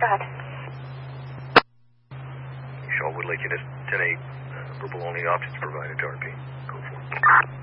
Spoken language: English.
Go ahead. Shawwood Lake Unit 10-8. Verbal only options provided to RP. Go for it.